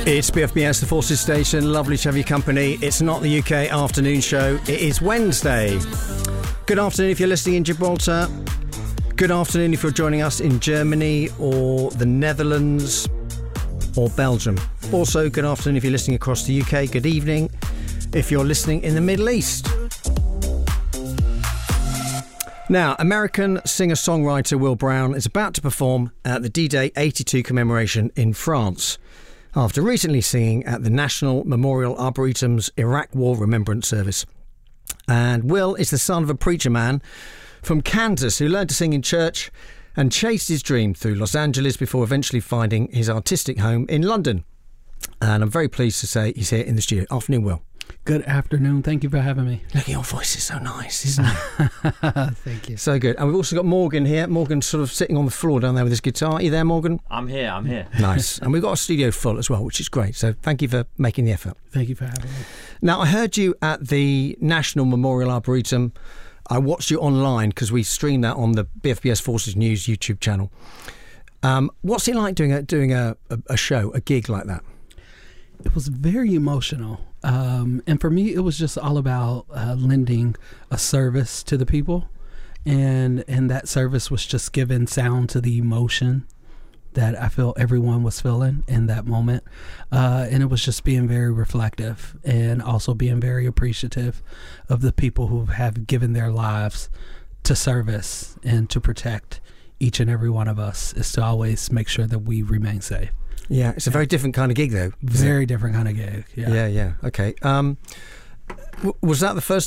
It's BFBS, the Forces Station. Lovely to have your company. It's not the UK afternoon show. It is Wednesday. Good afternoon if you're listening in Gibraltar. Good afternoon if you're joining us in Germany or the Netherlands or Belgium. Also, good afternoon if you're listening across the UK. Good evening if you're listening in the Middle East. Now, American singer-songwriter Will Brown is about to perform at the D-Day 82 commemoration in France, after recently singing at the National Memorial Arboretum's Iraq War Remembrance Service. And Will is the son of a preacher man from Kansas who learned to sing in church and chased his dream through Los Angeles before eventually finding his artistic home in London. And I'm very pleased to say he's here in the studio. Afternoon, Will. Good afternoon. Thank you for having me. Look, your voice is so nice, isn't it? Thank you. So good. And we've also got Morgan here. Morgan's sort of sitting on the floor down there with his guitar. Are you there, Morgan? I'm here. Nice. And we've got a studio full as well, which is great. So thank you for making the effort. Thank you for having me. Now, I heard you at the National Memorial Arboretum. I watched you online because we streamed that on the BFBS Forces News YouTube channel. What's it like doing a show, a gig like that? It was very emotional. And for me, it was just all about lending a service to the people. And that service was just giving sound to the emotion that I feel everyone was feeling in that moment. And it was just being very reflective and also being very appreciative of the people who have given their lives to service and to protect each and every one of us, is to always make sure that we remain safe. Yeah, it's a very different kind of gig, though. Very different kind of gig. Yeah. Okay. Was that the first